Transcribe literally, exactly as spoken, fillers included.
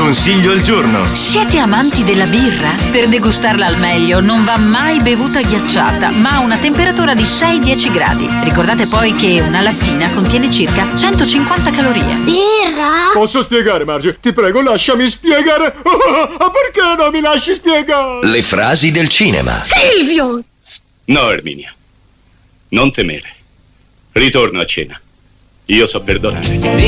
consiglio al giorno. Siete amanti della birra? Per degustarla al meglio non va mai bevuta ghiacciata, ma a una temperatura di sei dieci gradi. Ricordate poi che una lattina contiene circa centocinquanta calorie. Birra? Posso spiegare, Marge? Ti prego, lasciami spiegare. Oh, perché non mi lasci spiegare? Le frasi del cinema. Silvio! No, Erminia. Non temere. Ritorno a cena. Io so perdonare.